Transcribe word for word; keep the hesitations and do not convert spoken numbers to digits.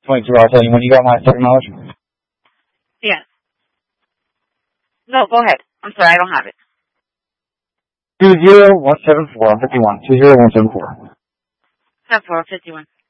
twenty-two hour tell you when you got my second knowledge? Yes. No, go ahead. I'm sorry, I don't have it. Two zero one seven four fifty one. Two zero one seven four. Seven four fifty one.